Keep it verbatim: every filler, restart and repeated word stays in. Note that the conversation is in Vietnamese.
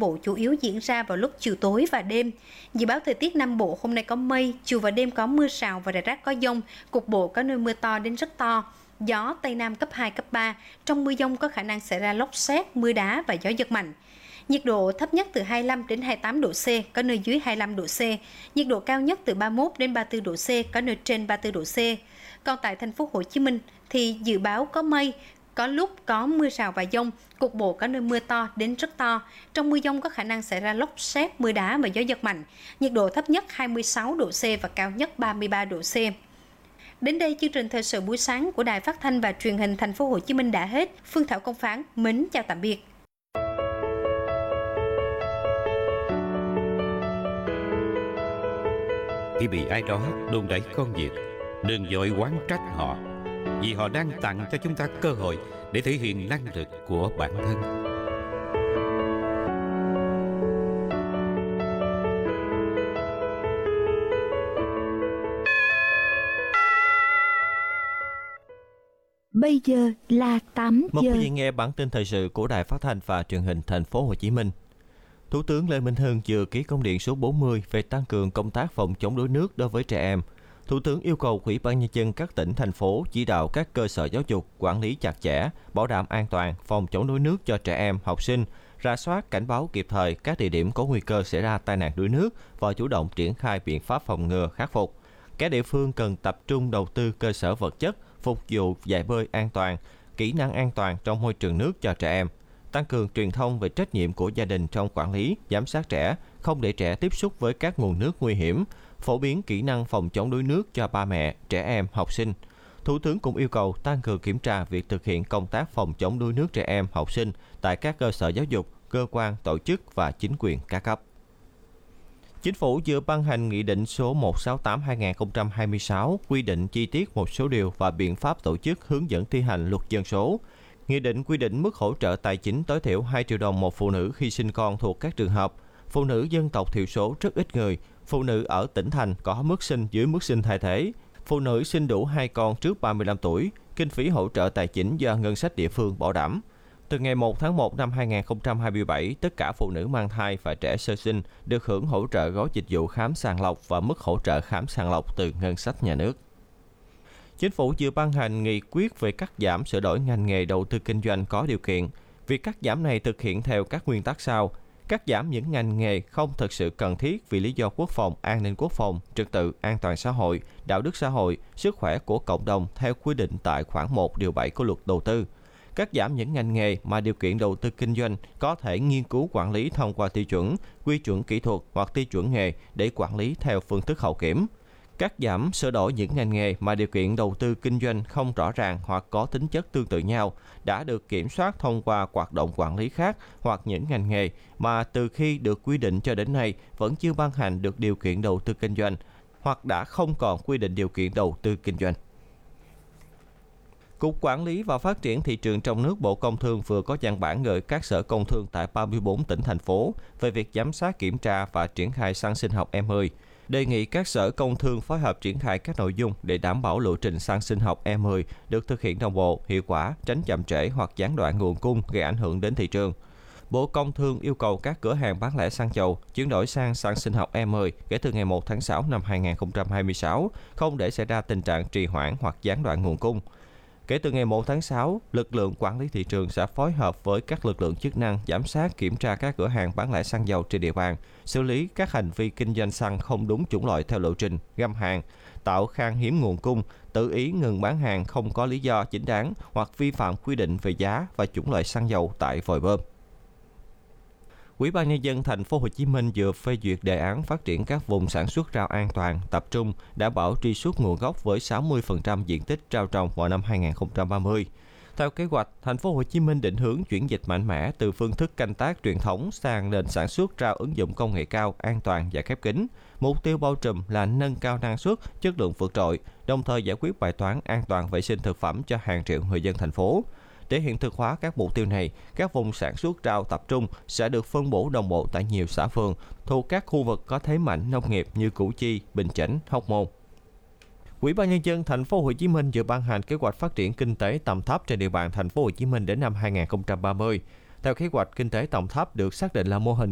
Bộ chủ yếu diễn ra vào lúc chiều tối và đêm. Dự báo thời tiết Nam Bộ hôm nay có mây, chiều và đêm có mưa rào và rải rác có dông, cục bộ có nơi mưa to đến rất to. Gió Tây Nam cấp hai, cấp ba, trong mưa dông có khả năng xảy ra lốc sét, mưa đá và gió giật mạnh. Nhiệt độ thấp nhất từ hai mươi lăm đến hai mươi tám độ C, có nơi dưới hai mươi lăm độ C. Nhiệt độ cao nhất từ ba mươi mốt đến ba mươi tư độ C, có nơi trên ba mươi tư độ C. Còn tại thành phố Hồ Chí Minh thì dự báo có mây, có lúc có mưa rào và dông, cục bộ có nơi mưa to đến rất to. Trong mưa dông có khả năng xảy ra lốc sét, mưa đá và gió giật mạnh. Nhiệt độ thấp nhất hai mươi sáu độ C và cao nhất ba mươi ba độ C. Đến đây chương trình thời sự buổi sáng của Đài Phát thanh và Truyền hình Thành phố Hồ Chí Minh đã hết. Phương Thảo Công Phán mến chào tạm biệt. Khi bị ai đó đùn đẩy công việc, đừng vội oán trách họ, vì họ đang tặng cho chúng ta cơ hội để thể hiện năng lực của bản thân. Bây giờ là tám giờ. Mời quý vị nghe bản tin thời sự của Đài Phát thanh và Truyền hình Thành phố Hồ Chí Minh. Thủ tướng Lê Minh Hưng vừa ký công điện số bốn mươi về tăng cường công tác phòng chống đuối nước đối với trẻ em. Thủ tướng yêu cầu Ủy ban Nhân dân các tỉnh, thành phố chỉ đạo các cơ sở giáo dục quản lý chặt chẽ, bảo đảm an toàn, phòng chống đuối nước cho trẻ em, học sinh, rà soát cảnh báo kịp thời các địa điểm có nguy cơ xảy ra tai nạn đuối nước và chủ động triển khai biện pháp phòng ngừa, khắc phục. Các địa phương cần tập trung đầu tư cơ sở vật chất, phục vụ dạy bơi an toàn, kỹ năng an toàn trong môi trường nước cho trẻ em. Tăng cường truyền thông về trách nhiệm của gia đình trong quản lý, giám sát trẻ, không để trẻ tiếp xúc với các nguồn nước nguy hiểm, phổ biến kỹ năng phòng chống đuối nước cho ba mẹ, trẻ em, học sinh. Thủ tướng cũng yêu cầu tăng cường kiểm tra việc thực hiện công tác phòng chống đuối nước trẻ em, học sinh tại các cơ sở giáo dục, cơ quan, tổ chức và chính quyền các cấp. Chính phủ vừa ban hành Nghị định số một trăm sáu mươi tám trên hai nghìn không trăm hai mươi sáu quy định chi tiết một số điều và biện pháp tổ chức hướng dẫn thi hành luật dân số. Nghị định quy định mức hỗ trợ tài chính tối thiểu hai triệu đồng một phụ nữ khi sinh con thuộc các trường hợp phụ nữ dân tộc thiểu số rất ít người, phụ nữ ở tỉnh thành có mức sinh dưới mức sinh thay thế, phụ nữ sinh đủ hai con trước ba mươi lăm tuổi, kinh phí hỗ trợ tài chính do ngân sách địa phương bảo đảm. Từ ngày một tháng một năm hai nghìn không trăm hai mươi bảy, tất cả phụ nữ mang thai và trẻ sơ sinh được hưởng hỗ trợ gói dịch vụ khám sàng lọc và mức hỗ trợ khám sàng lọc từ ngân sách nhà nước. Chính phủ vừa ban hành nghị quyết về cắt giảm sửa đổi ngành nghề đầu tư kinh doanh có điều kiện. Việc cắt giảm này thực hiện theo các nguyên tắc sau: cắt giảm những ngành nghề không thực sự cần thiết vì lý do quốc phòng, an ninh quốc phòng, trật tự, an toàn xã hội, đạo đức xã hội, sức khỏe của cộng đồng theo quy định tại khoản một điều bảy của luật đầu tư. Cắt giảm những ngành nghề mà điều kiện đầu tư kinh doanh có thể nghiên cứu quản lý thông qua tiêu chuẩn, quy chuẩn kỹ thuật hoặc tiêu chuẩn nghề để quản lý theo phương thức hậu kiểm. Cắt giảm sửa đổi những ngành nghề mà điều kiện đầu tư kinh doanh không rõ ràng hoặc có tính chất tương tự nhau đã được kiểm soát thông qua hoạt động quản lý khác, hoặc những ngành nghề mà từ khi được quy định cho đến nay vẫn chưa ban hành được điều kiện đầu tư kinh doanh hoặc đã không còn quy định điều kiện đầu tư kinh doanh. Cục Quản lý và Phát triển Thị trường trong nước Bộ Công Thương vừa có văn bản gửi các sở công thương tại ba mươi tư tỉnh, thành phố về việc giám sát, kiểm tra và triển khai xăng sinh học E mười. Đề nghị các sở công thương phối hợp triển khai các nội dung để đảm bảo lộ trình xăng sinh học E mười được thực hiện đồng bộ, hiệu quả, tránh chậm trễ hoặc gián đoạn nguồn cung gây ảnh hưởng đến thị trường. Bộ Công Thương yêu cầu các cửa hàng bán lẻ xăng dầu chuyển đổi sang xăng sinh học E mười kể từ ngày một tháng sáu năm hai nghìn không trăm hai mươi sáu, không để xảy ra tình trạng trì hoãn hoặc gián đoạn nguồn cung. Kể từ ngày một tháng sáu, lực lượng quản lý thị trường sẽ phối hợp với các lực lượng chức năng giám sát, kiểm tra các cửa hàng bán lẻ xăng dầu trên địa bàn, xử lý các hành vi kinh doanh xăng không đúng chủng loại theo lộ trình, găm hàng, tạo khan hiếm nguồn cung, tự ý ngừng bán hàng không có lý do chính đáng hoặc vi phạm quy định về giá và chủng loại xăng dầu tại vòi bơm. Ủy ban Nhân dân Thành phố Hồ Chí Minh vừa phê duyệt đề án phát triển các vùng sản xuất rau an toàn, tập trung, đảm bảo truy xuất nguồn gốc với sáu mươi phần trăm diện tích rau trồng vào năm hai nghìn không trăm ba mươi. Theo kế hoạch, Thành phố Hồ Chí Minh định hướng chuyển dịch mạnh mẽ từ phương thức canh tác truyền thống sang nền sản xuất rau ứng dụng công nghệ cao, an toàn và khép kín. Mục tiêu bao trùm là nâng cao năng suất, chất lượng vượt trội, đồng thời giải quyết bài toán an toàn vệ sinh thực phẩm cho hàng triệu người dân thành phố. Để hiện thực hóa các mục tiêu này, các vùng sản xuất rau tập trung sẽ được phân bổ đồng bộ tại nhiều xã phường thuộc các khu vực có thế mạnh nông nghiệp như Củ Chi, Bình Chánh, Hóc Môn. Ủy ban Nhân dân Thành phố Hồ Chí Minh vừa ban hành kế hoạch phát triển kinh tế tầm thấp trên địa bàn Thành phố Hồ Chí Minh đến năm hai nghìn không trăm ba mươi. Theo kế hoạch, kinh tế tầm thấp được xác định là mô hình